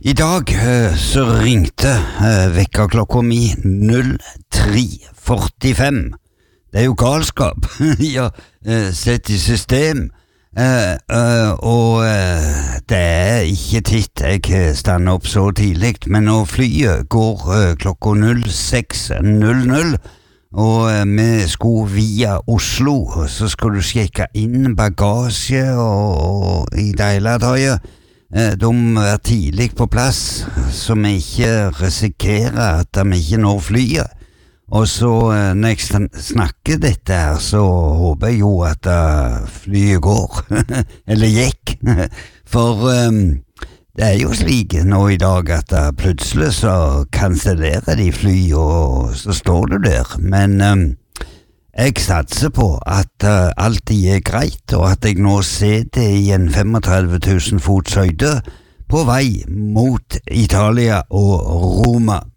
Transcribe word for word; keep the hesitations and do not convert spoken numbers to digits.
I dag eh, så ringte eh, vekkerklokka mi null tre førtifem. Det er jo galskap. Ja, eh, sett i system. Eh, eh, og eh, det er ikke titt jeg stander opp så tidlig, men når flyet går eh, klokka null seks null null, og eh, vi skulle via Oslo, så skal du sjekke inn bagasje og, og i deilatøyet. De må være tidlig på plass, så vi ikke risikerer at vi ikke når flyet. Og så når jeg snakker dette her, så håper jeg jo at flyet går, eller gikk. For um, det er jo slik nå i dag at plutselig så kansellerer de fly, og så står du der. Men um, jeg satser på at uh, alltid er greit, og at jeg nå sitter i en tretifem tusen fots høyde på vei mot Italia og Roma.